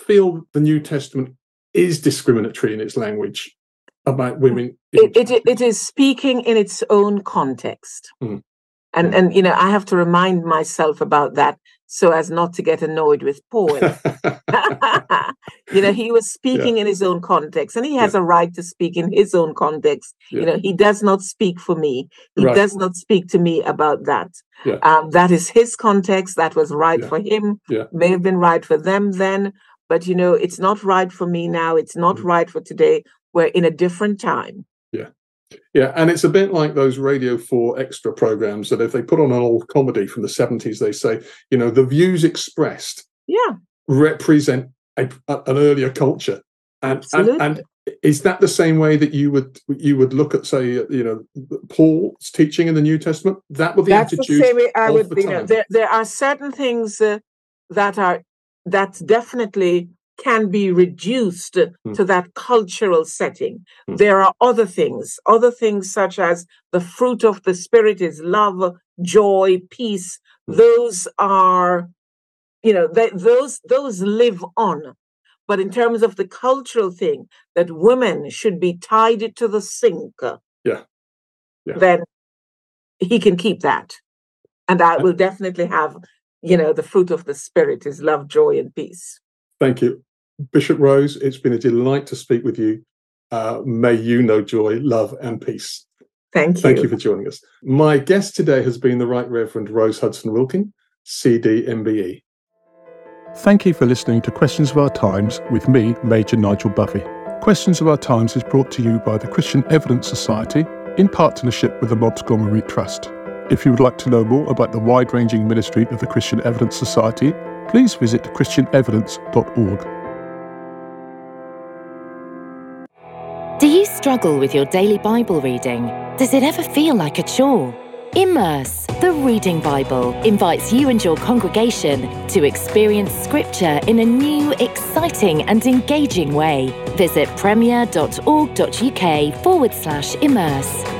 feel the New Testament is discriminatory in its language about women? It is speaking in its own context. And I have to remind myself about that so as not to get annoyed with Paul. He was speaking in his own context, and he has a right to speak in his own context. He does not speak for me. He does not speak to me about that. That is his context. That was right for him. May have been right for them then, but it's not right for me now. It's not right for today. We're in a different time. Yeah, and it's a bit like those Radio 4 extra programs that if they put on an old comedy from the 70s, they say, the views expressed represent an earlier culture. And is that the same way that you would look at, say, Paul's teaching in the New Testament? That would be That's the same way I would. There are certain things that definitely can be reduced to that cultural setting. There are other things such as the fruit of the Spirit is love, joy, peace. Those are, those live on. But in terms of the cultural thing, that women should be tied to the sink, then he can keep that. And I will definitely have, the fruit of the Spirit is love, joy, and peace. Thank you. Bishop Rose, it's been a delight to speak with you. May you know joy, love, and peace. Thank you. Thank you for joining us. My guest today has been the Right Reverend Rose Hudson Wilkin, CD MBE. Thank you for listening to Questions of Our Times with me, Major Nigel Buffy. Questions of Our Times is brought to you by the Christian Evidence Society in partnership with the Montgomery Trust. If you would like to know more about the wide-ranging ministry of the Christian Evidence Society, please visit christianevidence.org. Do you struggle with your daily Bible reading? Does it ever feel like a chore? Immerse, the Reading Bible, invites you and your congregation to experience Scripture in a new, exciting and engaging way. Visit premier.org.uk/immerse.